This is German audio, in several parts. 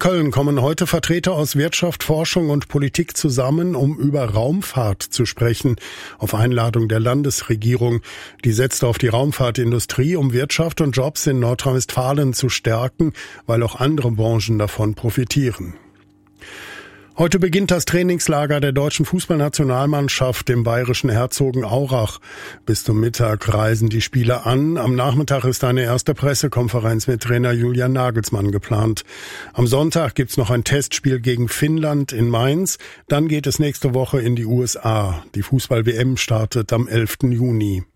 Köln kommen heute Vertreter aus Wirtschaft, Forschung und Politik zusammen, um über Raumfahrt zu sprechen, auf Einladung der Landesregierung. Die setzt auf die Raumfahrtindustrie, um Wirtschaft und Jobs in Nordrhein-Westfalen zu stärken, weil auch andere Branchen davon profitieren. Heute beginnt das Trainingslager der deutschen Fußballnationalmannschaft im bayerischen Herzogenaurach. Bis zum Mittag reisen die Spieler an. Am Nachmittag ist eine erste Pressekonferenz mit Trainer Julian Nagelsmann geplant. Am Sonntag gibt's noch ein Testspiel gegen Finnland in Mainz. Dann geht es nächste Woche in die USA. Die Fußball-WM startet am 11. Juni.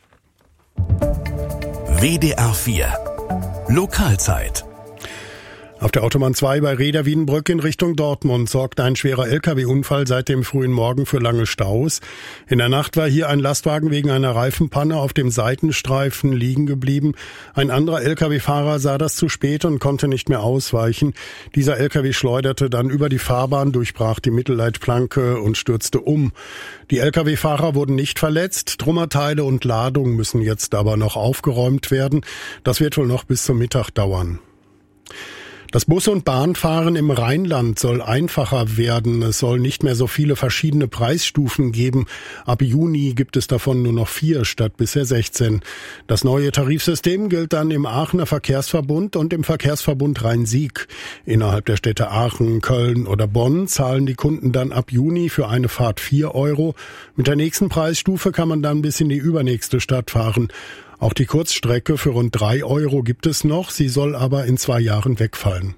WDR 4 Lokalzeit. Auf der Autobahn 2 bei Rheda-Wiedenbrück in Richtung Dortmund sorgt ein schwerer LKW-Unfall seit dem frühen Morgen für lange Staus. In der Nacht war hier ein Lastwagen wegen einer Reifenpanne auf dem Seitenstreifen liegen geblieben. Ein anderer LKW-Fahrer sah das zu spät und konnte nicht mehr ausweichen. Dieser LKW schleuderte dann über die Fahrbahn, durchbrach die Mittelleitplanke und stürzte um. Die LKW-Fahrer wurden nicht verletzt. Trümmerteile und Ladung müssen jetzt aber noch aufgeräumt werden. Das wird wohl noch bis zum Mittag dauern. Das Bus- und Bahnfahren im Rheinland soll einfacher werden. Es soll nicht mehr so viele verschiedene Preisstufen geben. Ab Juni gibt es davon nur noch 4 statt bisher 16. Das neue Tarifsystem gilt dann im Aachener Verkehrsverbund und im Verkehrsverbund Rhein-Sieg. Innerhalb der Städte Aachen, Köln oder Bonn zahlen die Kunden dann ab Juni für eine Fahrt 4 €. Mit der nächsten Preisstufe kann man dann bis in die übernächste Stadt fahren. Auch die Kurzstrecke für rund 3 € gibt es noch, sie soll aber in 2 Jahren wegfallen.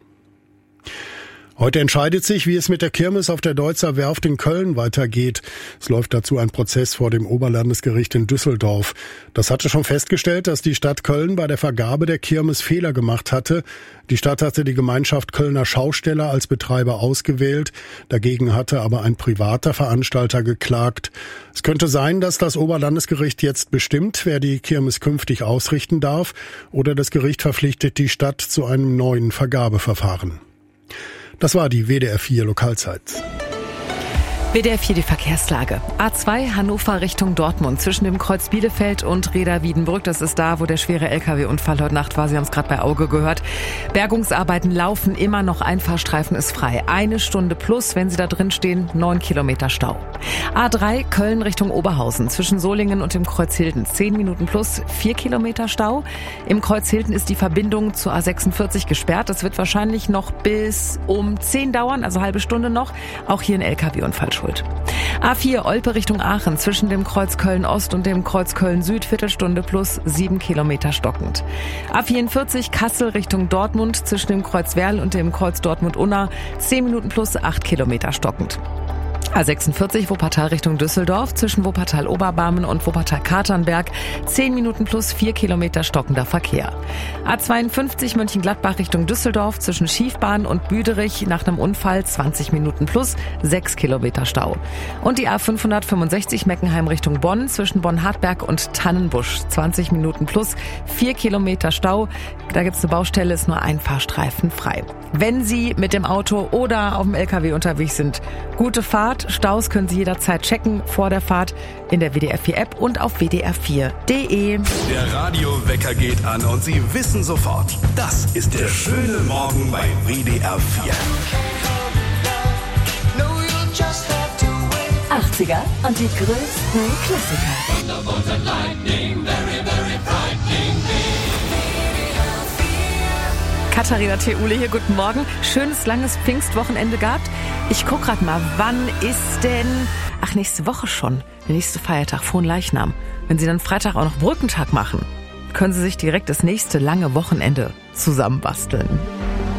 Heute entscheidet sich, wie es mit der Kirmes auf der Deutzer Werft in Köln weitergeht. Es läuft dazu ein Prozess vor dem Oberlandesgericht in Düsseldorf. Das hatte schon festgestellt, dass die Stadt Köln bei der Vergabe der Kirmes Fehler gemacht hatte. Die Stadt hatte die Gemeinschaft Kölner Schausteller als Betreiber ausgewählt. Dagegen hatte aber ein privater Veranstalter geklagt. Es könnte sein, dass das Oberlandesgericht jetzt bestimmt, wer die Kirmes künftig ausrichten darf, oder das Gericht verpflichtet die Stadt zu einem neuen Vergabeverfahren. Das war die WDR 4 Lokalzeit. WDR 4 die Verkehrslage. A2 Hannover Richtung Dortmund zwischen dem Kreuz Bielefeld und Rheda-Wiedenbrück. Das ist da, wo der schwere LKW-Unfall heute Nacht war. Sie haben es gerade bei Auge gehört. Bergungsarbeiten laufen immer noch. Ein Fahrstreifen ist frei. 1 Stunde plus, wenn Sie da drin stehen, 9 Kilometer Stau. A3 Köln Richtung Oberhausen zwischen Solingen und dem Kreuz Hilden. 10 Minuten plus, 4 Kilometer Stau. Im Kreuz Hilden ist die Verbindung zur A46 gesperrt. Das wird wahrscheinlich noch bis um 10 dauern, also halbe Stunde noch. Auch hier ein LKW-Unfall schuld. A4 Olpe Richtung Aachen zwischen dem Kreuz Köln-Ost und dem Kreuz Köln-Süd, Viertelstunde plus 7 Kilometer stockend. A44 Kassel Richtung Dortmund zwischen dem Kreuz Werl und dem Kreuz Dortmund-Unna, 10 Minuten plus 8 Kilometer stockend. A46 Wuppertal Richtung Düsseldorf zwischen Wuppertal-Oberbarmen und Wuppertal-Katernberg 10 Minuten plus 4 Kilometer stockender Verkehr. A52 Mönchengladbach Richtung Düsseldorf zwischen Schiefbahn und Büderich nach einem Unfall 20 Minuten plus 6 Kilometer Stau. Und die A565 Meckenheim Richtung Bonn zwischen Bonn-Hartberg und Tannenbusch 20 Minuten plus 4 Kilometer Stau. Da gibt's eine Baustelle, ist nur ein Fahrstreifen frei. Wenn Sie mit dem Auto oder auf dem LKW unterwegs sind, gute Fahrt. Staus können Sie jederzeit checken vor der Fahrt in der WDR 4 App und auf wdr4.de. Der Radiowecker geht an und Sie wissen sofort, das ist der schöne Morgen bei WDR 4. 80er und die größten Klassiker. Katharina Theule hier, guten Morgen. Schönes, langes Pfingstwochenende gehabt. Ich guck grad mal, wann ist denn... Ach, nächste Woche schon. Der nächste Feiertag, Fronleichnam. Wenn Sie dann Freitag auch noch Brückentag machen, können Sie sich direkt das nächste lange Wochenende zusammenbasteln.